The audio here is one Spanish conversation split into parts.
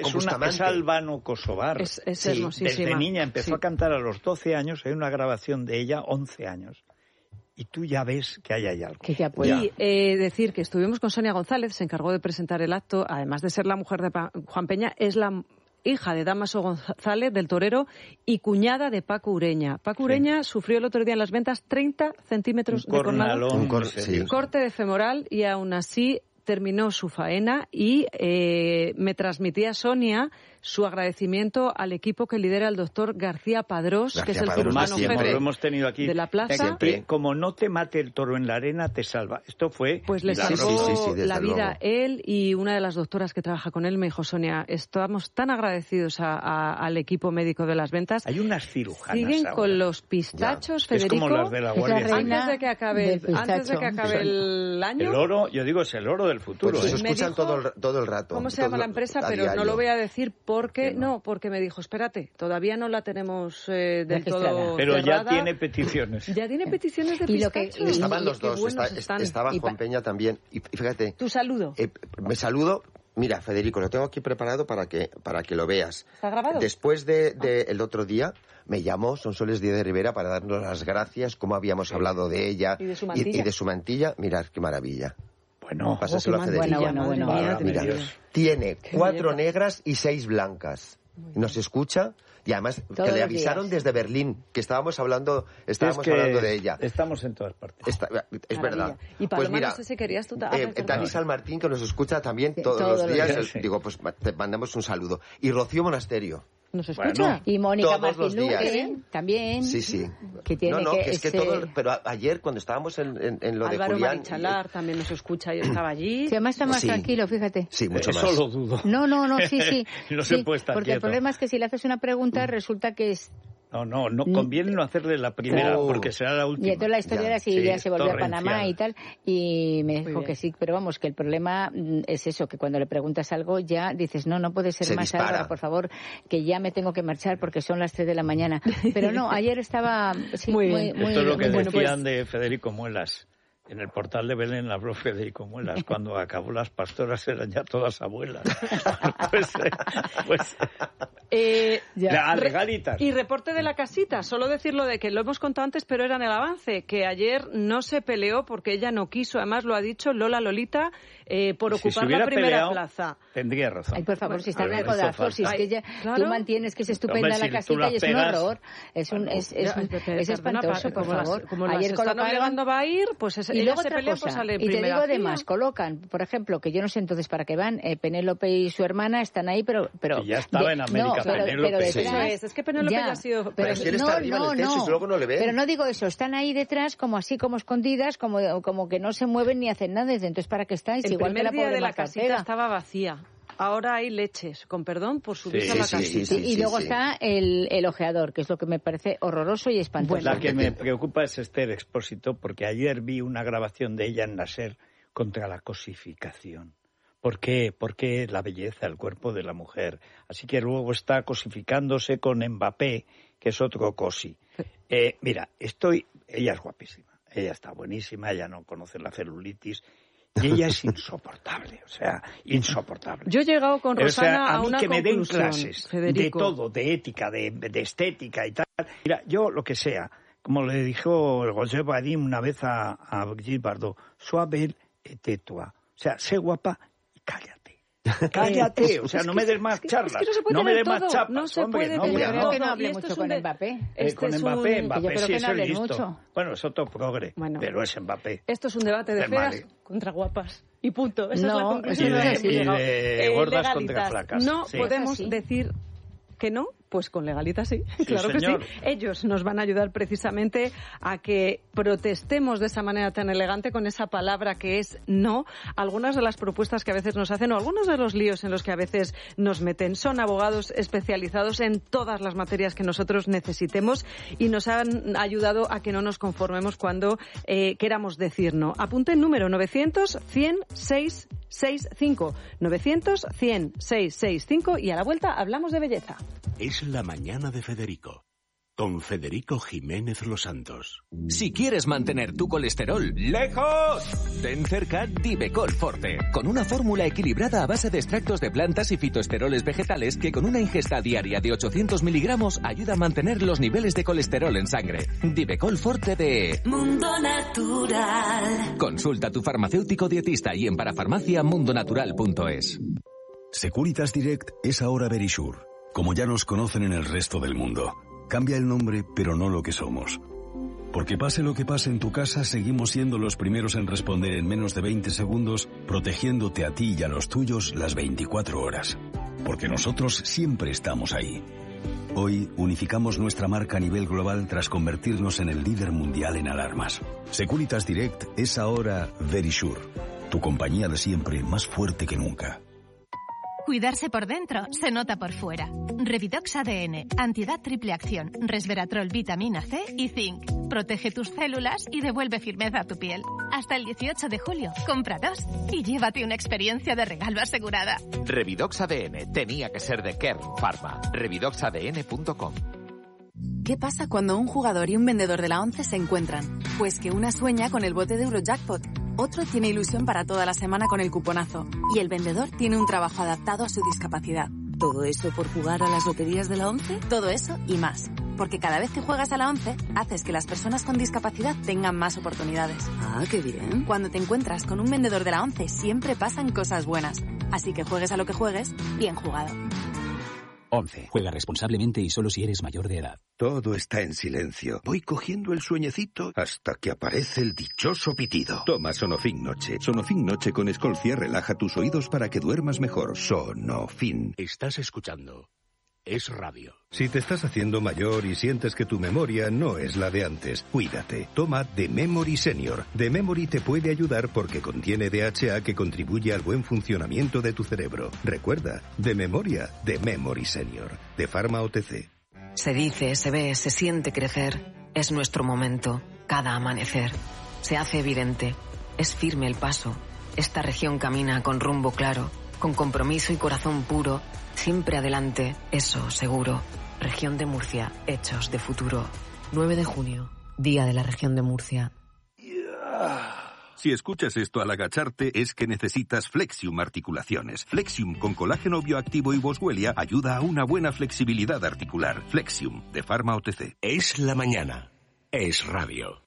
con Bustamante. Es albano-kosovar. Es hermosísima. Desde niña empezó a cantar a los 12 años. Hay una grabación de ella, 11 años. Y tú ya ves que ahí hay algo. Y decir que estuvimos con Sonia González, se encargó de presentar el acto, además de ser la mujer de Juan Peña, es la hija de Dámaso González, del torero, y cuñada de Paco Ureña. Paco Ureña sufrió el otro día en las ventas 30 centímetros de cornalón, corte de femoral, y aún así terminó su faena y me transmitía Sonia su agradecimiento al equipo que lidera el doctor García Padrós, que es el cirujano jefe lo hemos tenido aquí de la plaza. Como no te mate el toro en la arena, te salva. Esto fue... Pues le salvó la vida él, y una de las doctoras que trabaja con él me dijo: Sonia, estamos tan agradecidos al equipo médico de las ventas. Hay unas cirujanas siguen ahora con los pistachos, Federico. Es como las de la Guardia Civil. Antes de que acabe el año. El oro, yo digo, es el oro del futuro. Pues eso escuchan todo el rato. ¿Cómo se llama la empresa? Pero no lo voy a decir porque porque me dijo: espérate, todavía no la tenemos del todo pero cerrada. Ya tiene peticiones. Ya tiene peticiones de pistachos. Estaban los dos, estaba Juan Peña también. Y fíjate. Tu saludo. Me saludo. Mira, Federico, lo tengo aquí preparado para que lo veas. ¿Está grabado? Después el otro día me llamó Sonsoles Díaz de Rivera para darnos las gracias, cómo habíamos hablado de ella y de su mantilla. Mirad qué maravilla. Bueno, pásaselo a Federico. Bueno, mira, tiene 4 negras y 6 blancas. Nos escucha. Y además que le avisaron desde Berlín, que estábamos hablando de ella. Estamos en todas partes. Es verdad. Y Paloma, pues mira, no sé si querías tú... Dani San Martín, que nos escucha también todos los días, digo, pues te mandamos un saludo. Y Rocío Monasterio. ¿Nos escucha? Y Mónica Martín Luque también. Sí. Que tiene pero ayer cuando estábamos en lo de Álvaro Julián... Marichalar también nos escucha y estaba allí. Además está más tranquilo, fíjate. Sí, mucho más. Eso lo dudo. No, sí. No se puede estar porque quieto. el problema es que si le haces una pregunta resulta que es... No conviene no hacerle la primera, porque será la última. Y entonces la historia era si ya se volvió a Panamá y tal, y me dijo que sí, pero vamos, que el problema es eso, que cuando le preguntas algo ya dices, no puede ser más Álvaro, por favor, que ya me tengo que marchar porque son las 3 de la mañana. Pero no, ayer estaba muy bien. Esto es lo que decían de Federico Muelas. En el portal de Belén habló Federico Muelas. Cuando acabó Las Pastoras eran ya todas abuelas. Regalitas. Y reporte de la casita. Solo decirlo de que lo hemos contado antes, pero era en el avance, que ayer no se peleó porque ella no quiso. Además lo ha dicho Lolita, por ocupar la primera plaza. Tendría razón. Ay, por favor, si está en el codazo, si es que ella, tú mantienes que es estupenda la casita y es un horror. Es espantoso, por favor. Como ayer están obligando va a ir, pues y luego se otra pelea, cosa, pues sale y te digo fila. además, colocan, por ejemplo, que yo no sé entonces para qué van, Penélope y su hermana están ahí, pero que ya estaba en América, pero Penélope. Es que Penélope ya ha sido... Pero si él está arriba en el techo y luego no le ven. Pero no digo eso, están ahí detrás como así, como escondidas, como que no se mueven ni hacen nada, entonces ¿para qué estáis? Igual que la pobre de la casita estaba vacía. Ahora hay leches, con perdón por subirse a la casita. Y luego está el ojeador, que es lo que me parece horroroso y espantoso. La que me preocupa es Esther Expósito, porque ayer vi una grabación de ella en la SER contra la cosificación. ¿Por qué? Porque la belleza, el cuerpo de la mujer. Así que luego está cosificándose con Mbappé, que es otro cosi. Mira, ella es guapísima, ella está buenísima, ella no conoce la celulitis. Y ella es insoportable, insoportable. Yo he llegado con Rosana a una que me den conclusión, clases Federico. de todo, de ética, de estética y tal. Mira, yo lo que sea, como le dijo el José Badim una vez a Brigitte Bardot, sois belle et tais-toi. O sea, sé guapa y cállate. Cállate, no me des más charlas, no me des más chapas. No se puede yo creo que no hable mucho con Mbappé. Con Mbappé sí, eso es listo. Mucho. Bueno, es otro progre, pero es Mbappé. Esto es un debate de feas contra guapas. Y punto. Esa es la conclusión. Y de gordas contra flacas. No podemos decir que no, pues con legalitas sí, claro señor. que sí. Ellos nos van a ayudar precisamente a que protestemos de esa manera tan elegante con esa palabra que es no. Algunas de las propuestas que a veces nos hacen o algunos de los líos en los que a veces nos meten son abogados especializados en todas las materias que nosotros necesitemos y nos han ayudado a que no nos conformemos cuando queramos decir no. Apunte el número 900-100-665. 900-100-665 y a la vuelta hablamos de belleza. Es la mañana de Federico. con Federico Jiménez Los Santos. Si quieres mantener tu colesterol lejos, ten cerca Divecol Forte, con una fórmula equilibrada a base de extractos de plantas y fitoesteroles vegetales que con una ingesta diaria de 800 miligramos ayuda a mantener los niveles de colesterol en sangre. Divecol Forte de Mundo Natural. Consulta a tu farmacéutico dietista y en parafarmaciamundonatural.es. Securitas Direct es ahora Verisure, como ya nos conocen en el resto del mundo. Cambia el nombre, pero no lo que somos. Porque pase lo que pase en tu casa, seguimos siendo los primeros en responder en menos de 20 segundos, protegiéndote a ti y a los tuyos las 24 horas. Porque nosotros siempre estamos ahí. Hoy unificamos nuestra marca a nivel global tras convertirnos en el líder mundial en alarmas. Securitas Direct es ahora Verisure, tu compañía de siempre más fuerte que nunca. Cuidarse por dentro se nota por fuera. Revidox ADN, antiedad triple acción, resveratrol, vitamina C y zinc. Protege tus células y devuelve firmeza a tu piel. Hasta el 18 de julio, compra 2 y llévate una experiencia de regalo asegurada. Revidox ADN tenía que ser de Kern Pharma. Revidoxadn.com. ¿Qué pasa cuando un jugador y un vendedor de la ONCE se encuentran? Pues que una sueña con el bote de Eurojackpot, otro tiene ilusión para toda la semana con el cuponazo y el vendedor tiene un trabajo adaptado a su discapacidad. ¿Todo eso por jugar a las loterías de la ONCE? Todo eso y más. Porque cada vez que juegas a la ONCE, haces que las personas con discapacidad tengan más oportunidades. Ah, qué bien. Cuando te encuentras con un vendedor de la ONCE, siempre pasan cosas buenas. Así que juegues a lo que juegues, bien jugado. 11. Juega responsablemente y solo si eres mayor de edad. Todo está en silencio. Voy cogiendo el sueñecito hasta que aparece el dichoso pitido. Toma Sonofin Noche. Sonofin Noche con Escolcia relaja tus oídos para que duermas mejor. Sonofin. Estás escuchando Es Radio. Si te estás haciendo mayor y sientes que tu memoria no es la de antes, cuídate. Toma The Memory Senior. The Memory te puede ayudar porque contiene DHA que contribuye al buen funcionamiento de tu cerebro. Recuerda, de memoria, The Memory Senior. De Pharma OTC. Se dice, se ve, se siente crecer. Es nuestro momento, cada amanecer. Se hace evidente. Es firme el paso. Esta región camina con rumbo claro, con compromiso y corazón puro. Siempre adelante, eso seguro. Región de Murcia, hechos de futuro. 9 de junio, Día de la Región de Murcia. Si escuchas esto al agacharte es que necesitas Flexium Articulaciones. Flexium con colágeno bioactivo y boswellia ayuda a una buena flexibilidad articular. Flexium, de Pharma OTC. Es la mañana. Es Radio.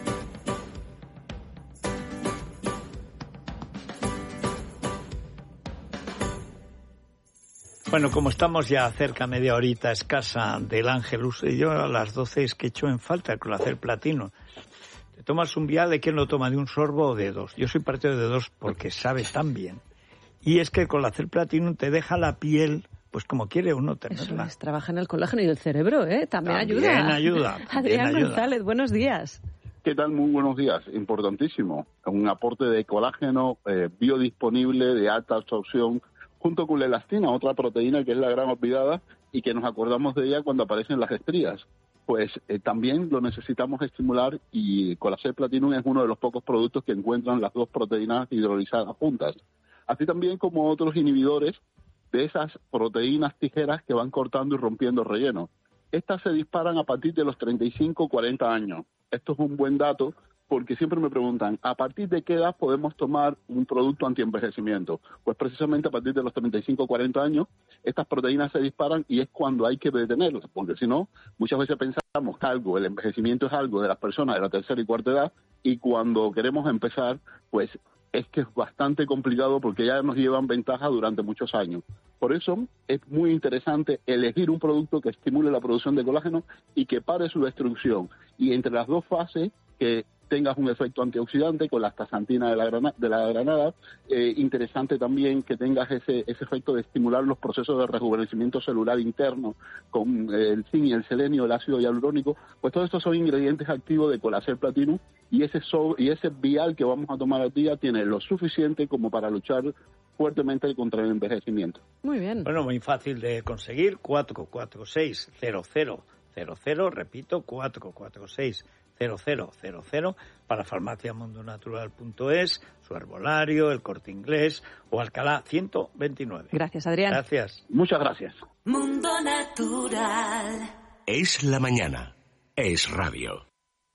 Bueno, como estamos ya cerca media horita escasa del Ángelus, yo a las 12 es que echo en falta el Colacel Platino. Te tomas un vial, ¿de quién lo toma? ¿De un sorbo o de dos? Yo soy partidario de dos porque sabe tan bien. Y es que el Colacel Platino te deja la piel, pues como quiere uno tenerla. Eso es, trabaja en el colágeno y el cerebro, ¿eh? También ayuda. Adrián González, buenos días. ¿Qué tal? Muy buenos días. Importantísimo. Un aporte de colágeno biodisponible, de alta absorción, junto con la elastina, otra proteína que es la gran olvidada y que nos acordamos de ella cuando aparecen las estrías. Pues también lo necesitamos estimular y Colacel Platinum es uno de los pocos productos que encuentran las dos proteínas hidrolizadas juntas. Así también como otros inhibidores de esas proteínas tijeras que van cortando y rompiendo relleno. Estas se disparan a partir de los 35-40 años. Esto es un buen dato porque siempre me preguntan, ¿a partir de qué edad podemos tomar un producto antienvejecimiento? Pues precisamente a partir de los 35-40 años, estas proteínas se disparan y es cuando hay que detenerlas, porque si no, muchas veces pensamos que el envejecimiento es algo de las personas de la tercera y cuarta edad, y cuando queremos empezar, pues es que es bastante complicado porque ya nos llevan ventaja durante muchos años. Por eso es muy interesante elegir un producto que estimule la producción de colágeno y que pare su destrucción. Y entre las dos fases, que tengas un efecto antioxidante con la astaxantina de la granada. Interesante también que tengas ese efecto de estimular los procesos de rejuvenecimiento celular interno con el zinc y el selenio, el ácido hialurónico. Pues todos estos son ingredientes activos de Colacel Platinum y ese vial que vamos a tomar al día tiene lo suficiente como para luchar fuertemente contra el envejecimiento. Muy bien. Bueno, muy fácil de conseguir. 446-0000, repito, 446-0000 para farmaciamundonatural.es, su herbolario, el Corte Inglés o Alcalá 129. Gracias, Adrián. Gracias. Muchas gracias. Mundo Natural. Es la mañana. Es radio.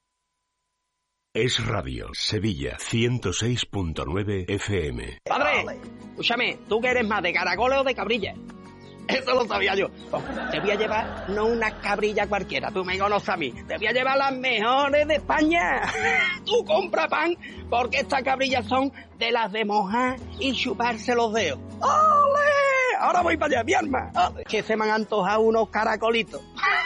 Es radio. Sevilla 106.9 FM. Padre, escúchame, ¿tú qué eres más, de caracoles o de cabrilla? Eso lo sabía yo. Te voy a llevar no una cabrilla cualquiera, tú me conoces a mí. Te voy a llevar las mejores de España. Tú compra pan, porque estas cabrillas son de las de mojar y chuparse los dedos. ¡Ole! Ahora voy para allá, mi arma. Que se me han antojado unos caracolitos.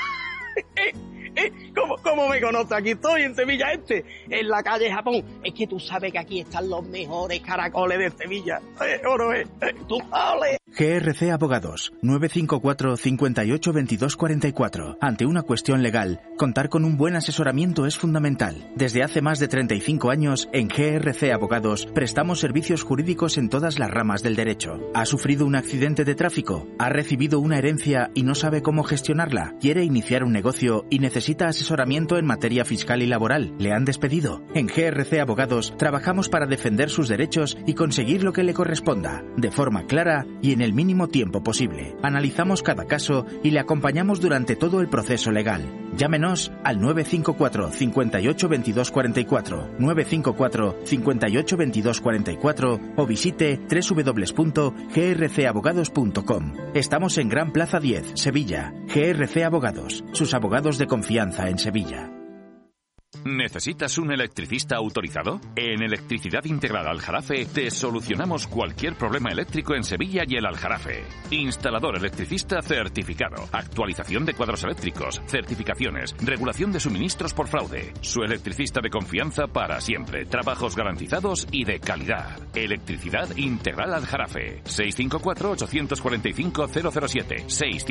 ¿Cómo me conoces? Aquí estoy, en Sevilla en la calle Japón. Es que tú sabes que aquí están los mejores caracoles de Sevilla. Tú, ¡ole! GRC Abogados, 954 58 22 44. Ante una cuestión legal, contar con un buen asesoramiento es fundamental. Desde hace más de 35 años, en GRC Abogados, prestamos servicios jurídicos en todas las ramas del derecho. ¿Ha sufrido un accidente de tráfico? ¿Ha recibido una herencia y no sabe cómo gestionarla? ¿Quiere iniciar un negocio y necesita asesoramiento en materia fiscal y laboral? ¿Le han despedido? En GRC Abogados, trabajamos para defender sus derechos y conseguir lo que le corresponda, de forma clara y en el mínimo tiempo posible. Analizamos cada caso y le acompañamos durante todo el proceso legal. Llámenos al 954 58 22 44, 954 58 22 44 o visite www.grcabogados.com. Estamos en Gran Plaza 10, Sevilla. GRC Abogados, sus abogados de confianza en Sevilla. ¿Necesitas un electricista autorizado? En Electricidad Integral Aljarafe te solucionamos cualquier problema eléctrico en Sevilla y el Aljarafe. Instalador electricista certificado, actualización de cuadros eléctricos, certificaciones, regulación de suministros por fraude. Su electricista de confianza para siempre, trabajos garantizados y de calidad. Electricidad Integral Aljarafe. 654-845-007.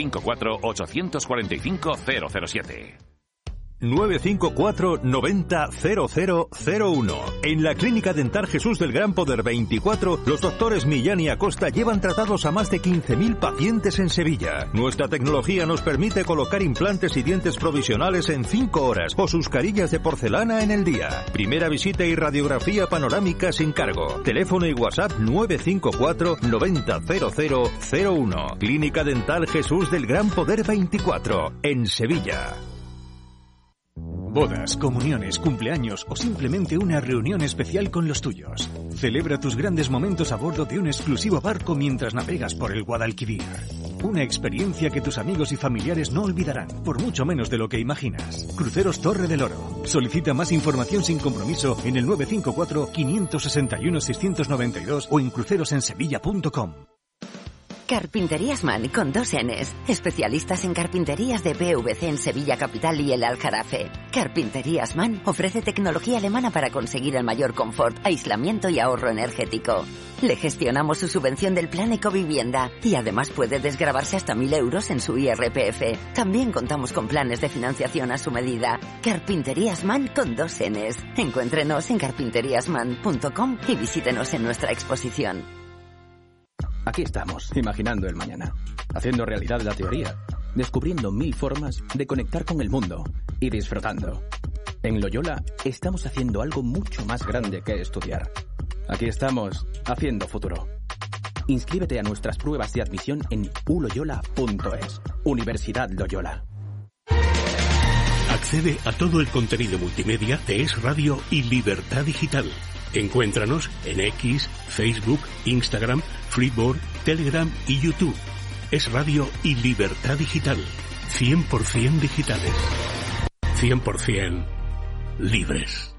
654-845-007. 954 90 0001. En la Clínica Dental Jesús del Gran Poder 24, los doctores Millán y Acosta llevan tratados a más de 15.000 pacientes en Sevilla. Nuestra tecnología nos permite colocar implantes y dientes provisionales en 5 horas o sus carillas de porcelana en el día. Primera visita y radiografía panorámica sin cargo. Teléfono y WhatsApp 954 90 0001. Clínica Dental Jesús del Gran Poder 24, en Sevilla. Bodas, comuniones, cumpleaños o simplemente una reunión especial con los tuyos. Celebra tus grandes momentos a bordo de un exclusivo barco mientras navegas por el Guadalquivir. Una experiencia que tus amigos y familiares no olvidarán, por mucho menos de lo que imaginas. Cruceros Torre del Oro. Solicita más información sin compromiso en el 954-561-692 o en crucerosensevilla.com. Carpinterías Man con 2 Ns. Especialistas en carpinterías de PVC en Sevilla Capital y el Aljarafe. Carpinterías Man ofrece tecnología alemana para conseguir el mayor confort, aislamiento y ahorro energético. Le gestionamos su subvención del Plan Ecovivienda y además puede desgravarse hasta 1.000 euros en su IRPF. También contamos con planes de financiación a su medida. Carpinterías Man con 2 Ns. Encuéntrenos en carpinteriasman.com y visítenos en nuestra exposición. Aquí estamos, imaginando el mañana, haciendo realidad la teoría, descubriendo 1000 formas de conectar con el mundo y disfrutando. En Loyola estamos haciendo algo mucho más grande que estudiar. Aquí estamos, haciendo futuro. Inscríbete a nuestras pruebas de admisión en uloyola.es. Universidad Loyola. Accede a todo el contenido multimedia de Es Radio y Libertad Digital. Encuéntranos en X, Facebook, Instagram, Flipboard, Telegram y YouTube. Es Radio y Libertad Digital. 100% digitales. 100% libres.